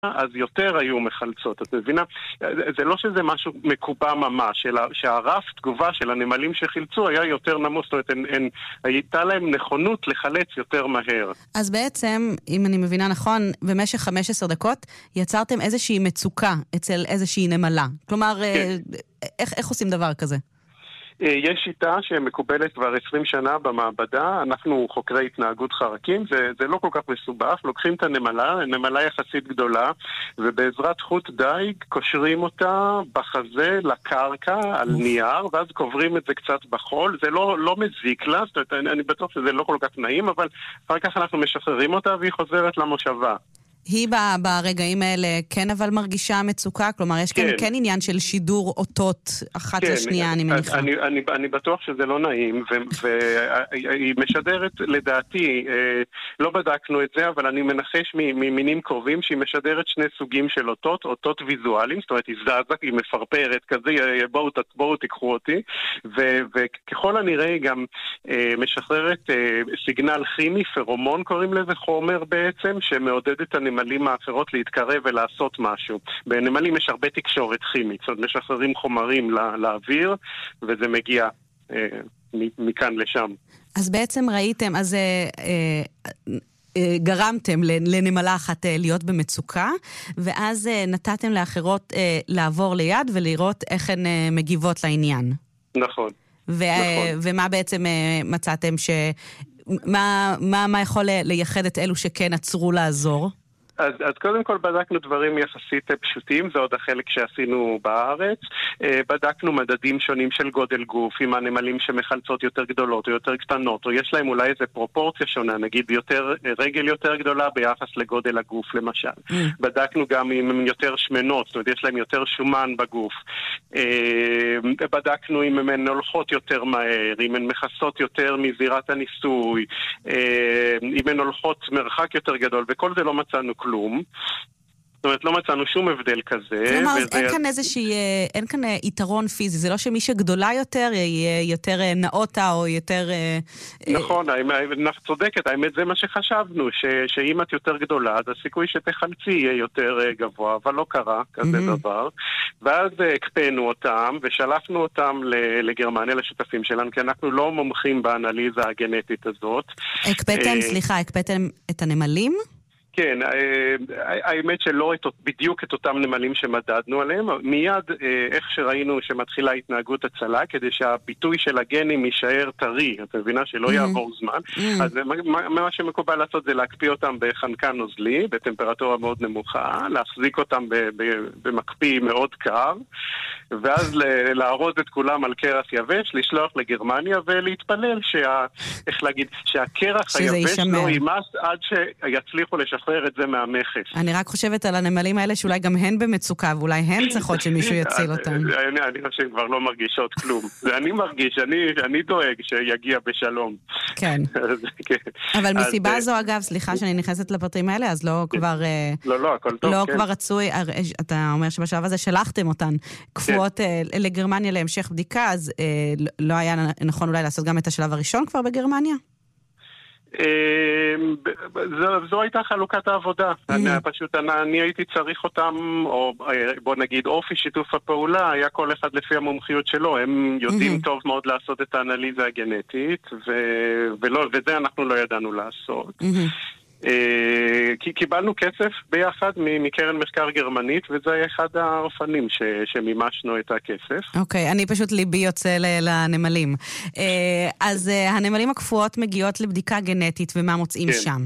אז יותר היו מחלצות. את מבינה? זה לא שזה משהו מקובע ממש, אלא שהרף תגובה של הנמלים שחילצו היה יותר נמוך, זאת אומרת, הייתה להם נכונות לחלץ יותר מהר. אז בעצם, אם אני מבינה נכון, במשך 15 דקות יצרתם איזושהי מצוקה אצל איזושהי נמלה. כלומר, איך עושים דבר כזה? יש שיטה שמקובלת כבר 20 שנה במעבדה, אנחנו חוקרי התנהגות חרקים, זה לא כל כך מסובך, לוקחים את הנמלה, נמלה יחסית גדולה, ובעזרת חוט דייג קושרים אותה בחזה לקרקע על נייר, ואז קוברים את זה קצת בחול, זה לא מזיק לה, זאת אומרת, אני בטוח שזה לא כל כך נעים, אבל אחר כך אנחנו משחררים אותה והיא חוזרת למושבה. היא ברגעים האלה כן אבל מרגישה מצוקה? כלומר, יש כאן כן עניין של שידור אותות אחת לשנייה, אני מניחה. אני בטוח שזה לא נעים, והיא משדרת, לדעתי, לא בדקנו את זה, אבל אני מנחש ממינים קרובים שהיא משדרת שני סוגים של אותות ויזואליים, זאת אומרת, היא זזה, היא מפרפרת כזה, בואו תיקחו אותי, וככל הנראה היא גם משחררת סיגנל כימי, פרומון קוראים לזה, חומר בעצם, שמעודד את הנמלים האחרות להתקרב ולעשות משהו. בנמלים יש הרבה תקשורת כימית, זאת אומרת, משחררים חומרים לאוויר, וזה מגיע מכאן לשם. אז בעצם ראיתם, אז גרמתם לנמלה אחת להיות במצוקה, ואז נתתם לאחרות לעבור ליד ולראות איך הן מגיבות לעניין. נכון. ומה בעצם מצאתם מה יכול לייחד את אלו שכן עצרו לעזור? אז קודם כל בדקנו דברים יחסית פשוטים, זה עוד החלק שעשינו בארץ. בדקנו מדדים שונים של גודל גוף, עם הנמלים שמחלצות יותר גדולות או יותר קטנות, או יש להם אולי איזה פרופורציה שונה, נגיד רגל יותר גדולה ביחס לגודל הגוף למשל. בדקנו גם אם הם יותר שמנות, זאת אומרת יש להם יותר שומן בגוף. בדקנו אם הן הולכות יותר מהר, אם הן מכסות יותר מזירת הניסוי, אם הן הולכות מרחק יותר גדול, וכל זה לא מצאנו כלום. זאת אומרת, לא מצאנו שום הבדל כזה. כלומר, אין כאן יתרון פיזי. זה לא שמי שגדולה יותר, יהיה יותר נאותה או יותר... נכון, צודקת. האמת זה מה שחשבנו, שאם את יותר גדולה, אז הסיכוי שתחלצי יהיה יותר גבוה, אבל לא קרה כזה דבר. ואז הקפאנו אותם, ושלחנו אותם לגרמניה, לשותפים שלנו, כי אנחנו לא מומחים באנליזה הגנטית הזאת. הקפאתם את הנמלים? כן, האמת שלא בדיוק את אותם נמלים שמדדנו עליהם, מיד איך שראינו שמתחילה התנהגות הצלה, כדי שהביטוי של הגנים יישאר טרי, את מבינה שלא יעבור זמן, אז מה שמקובל לעשות זה להקפיא אותם בחנקן נוזלי, בטמפרטורה מאוד נמוכה, להחזיק אותם במקפיא מאוד קר, ואז לארוז את כולם על קרח יבש, לשלוח לגרמניה ולהתפלל שהקרח היבש לא יימס עד שיצליחו לשחרר את זה מהמכס. אני רק חושבת על הנמלים האלה שאולי גם הן במצוקה, ואולי הן צריכות שמישהו יציל אותן. אני חושב כבר לא מרגישות כלום. אני מרגיש, אני דואג שיגיע בשלום. כן. אבל מסיבה זו, אגב, סליחה שאני נכנסת לפרטים האלה, אז לא כבר... לא, הכל טוב. לא כבר רצוי, אתה אומר שבשלב הזה שלחתם אותן קפואות לגרמניה להמשך בדיקה, אז לא היה נכון אולי לעשות גם את השלב הראשון כבר בגרמניה? זו הייתה חלוקת העבודה. פשוט אני הייתי צריך אותם, או בוא נגיד אופי שיתוף הפעולה, היה כל אחד לפי המומחיות שלו. הם יודעים טוב מאוד לעשות את האנליזה הגנטית, וזה אנחנו לא ידענו לעשות. כי קיבלנו כסף ביחד מקרן מחקר גרמנית, וזה היה אחד האופנים שמימשנו את הכסף. אוקיי, אני פשוט ליבי יוצא לנמלים. אז הנמלים הקפואות מגיעות לבדיקה גנטית, ומה מוצאים שם?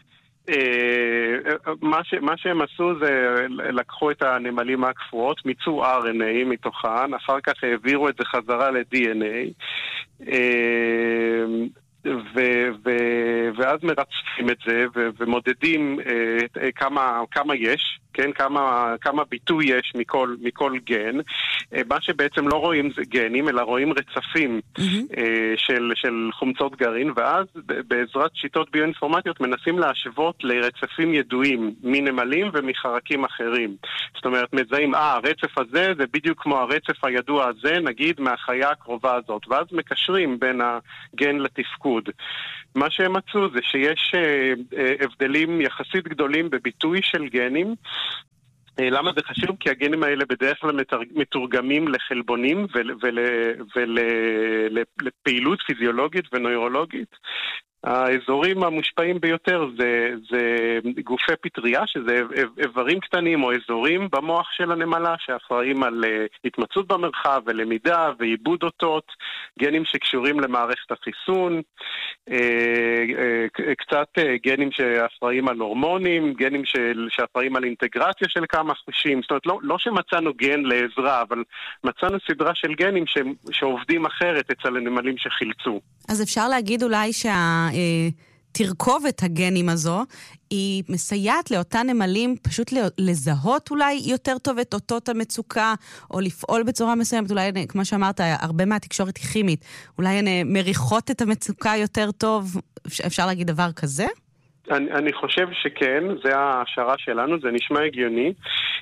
מה שהם עשו זה לקחו את הנמלים הקפואות, מיצו RNA מתוכן, אחר כך העבירו את זה חזרה ל-DNA, ואז מרצפים את זה ומודדים כמה יש, כן, כמה ביטוי יש מכל גן. מה שבעצם לא רואים זה גנים, אלא רואים רצפים של חומצות גרעין, ואז בעזרת שיטות ביואינפורמטיות מנסים להשוות לרצפים ידועים מנמלים ומחרקים אחרים. זאת אומרת, מזהים, הרצף הזה זה בדיוק כמו הרצף הידוע הזה, נגיד מהחיה הקרובה הזאת, ואז מקשרים בין הגן לתפקוד. בתפקוד. מה שהם מצאו זה שיש הבדלים יחסית גדולים בביטוי של גנים. למה זה חשוב? כי הגנים האלה בדרך כלל מתורגמים לחלבונים ולפעילות פיזיולוגית ונוירולוגית. האזורים המושפעים ביותר זה גופי פטריה, שזה איברים קטנים או אזורים במוח של הנמלה שאחראים על התמצאות במרחב ולמידה ועיבוד אותות, גנים שקשורים למערכת החיסון, קצת גנים שאחראים על הורמונים, גנים שאחראים על אינטגרציה של כמה חושים. זאת אומרת, לא שמצאנו גן לעזרה, אבל מצאנו סדרה של גנים שעובדים אחרת אצל הנמלים שחילצו. אז אפשר להגיד אולי תרכובת הגנים הזו, היא מסייעת לאותן נמלים פשוט לזהות אולי יותר טוב את אותות המצוקה, או לפעול בצורה מסוימת, אולי, כמו שאמרת, הרבה מהתקשורת היא כימית, אולי הן מריחות את המצוקה יותר טוב, אפשר להגיד דבר כזה? אני חושב שכן, זה ההשערה שלנו, זה נשמע הגיוני,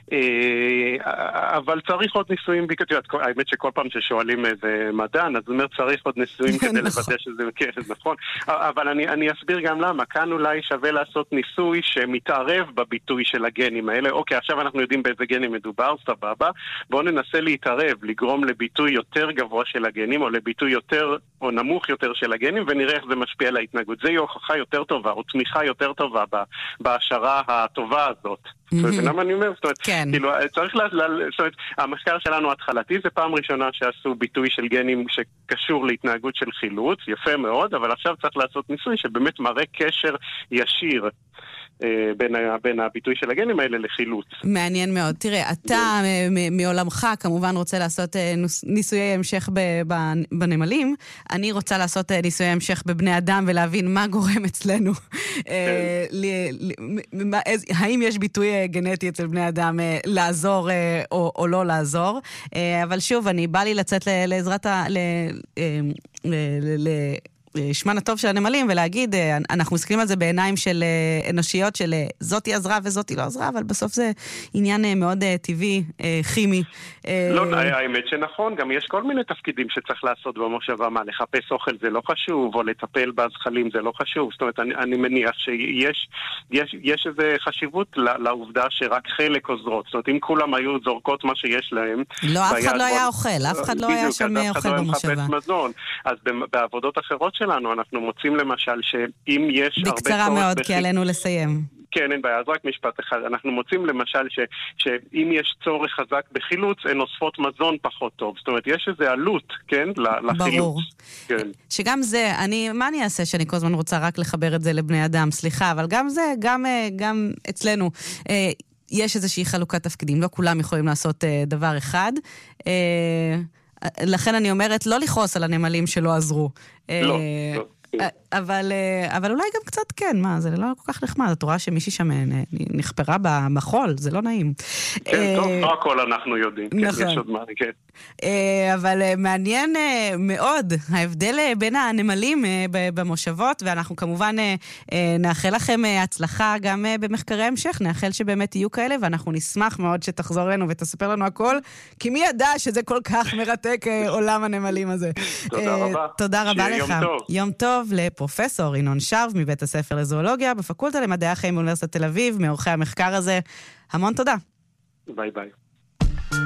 אבל צריך עוד ניסויים, האמת שכל פעם ששואלים איזה מדען, אז אומר צריך עוד ניסויים כדי לוודא שזה נכון, אבל אני אסביר גם למה, כאן אולי שווה לעשות ניסוי שמתערב בביטוי של הגנים האלה, אוקיי, עכשיו אנחנו יודעים באיזה גנים מדובר, סבבה, בואו ננסה להתערב, לגרום לביטוי יותר גבוה של הגנים, או לביטוי יותר, או נמוך יותר של הגנים, ונראה איך זה משפיע על ההתנהגות. זה יהיה הוכחה יותר טובה, או תמיכה יותר טובה בהשערה הטובה הזאת. למה אני אומר? זאת אומרת, כאילו, צריך זאת אומרת, המחקר שלנו התחלתי, זה פעם ראשונה שעשו ביטוי של גנים שקשור להתנהגות של חילוץ, יפה מאוד, אבל עכשיו צריך לעשות ניסוי שבאמת מראה קשר ישיר בין הביטוי של הגנים האלה לחילוץ. מעניין מאוד. תראה, אתה מעולמך כמובן רוצה לעשות ניסויי המשך בנמלים, אני רוצה לעשות ניסויי המשך בבני אדם ולהבין מה גורם אצלנו. האם יש ביטוי גנטי אצל בני אדם לעזור או לא לעזור. אבל שוב, בא לי לצאת לעזרת שמן הטוב של הנמלים, ולהגיד, אנחנו מסתכלים על זה בעיניים של אנושיות, של זאתי עזרה וזאתי לא עזרה, אבל בסוף זה עניין מאוד טבעי, כימי. לא, האמת שנכון, גם יש כל מיני תפקידים שצריך לעשות במושבה, מה, לחפש אוכל זה לא חשוב, או לטפל בזחלים זה לא חשוב, זאת אומרת, אני מניח שיש איזו חשיבות לעובדה שרק חלק עוזרות, זאת אומרת, אם כולם היו זורקות מה שיש להם, לא, אף אחד לא היה אוכל, אף אחד לא היה שם אוכל במושבה. אז בעבודות אחרות שלנו, אנחנו מוצאים למשל שאם יש בקצרה מאוד, כי עלינו לסיים. כן, אין בעיה, אז רק משפט אחד. אנחנו מוצאים למשל שאם יש צורך חזק בחילוץ, הן אוספות מזון פחות טוב. זאת אומרת, יש איזו עלות, כן, לחילוץ. ברור. כן. שגם זה, מה אני אעשה שאני כל הזמן רוצה רק לחבר את זה לבני אדם? סליחה, אבל גם זה, גם אצלנו, יש איזושהי חלוקת תפקידים. לא כולם יכולים לעשות דבר אחד. לכן אני אומרת, לא לכעוס על הנמלים שלא עזרו. לא. אבל אולי גם קצת כן, מה, זה לא כל כך נחמד, את רואה שמישהי שם נחפרה בחול, זה לא נעים. כן, טוב, לא הכל אנחנו יודעים, כן, יש עוד מה, כן. אבל מעניין מאוד ההבדל בין הנמלים במושבות, ואנחנו כמובן נאחל לכם הצלחה גם במחקרי המשך, נאחל שבאמת יהיו כאלה, ואנחנו נשמח מאוד שתחזור לנו ותספר לנו הכל, כי מי ידע שזה כל כך מרתק עולם הנמלים הזה. תודה רבה. תודה רבה לך. יום טוב לפרופסור ינון שרב מבית הספר לזואולוגיה, בפקולטה למדעי החיים באוניברסיטת תל אביב, מעורכי המחקר הזה. המון תודה. ביי ביי.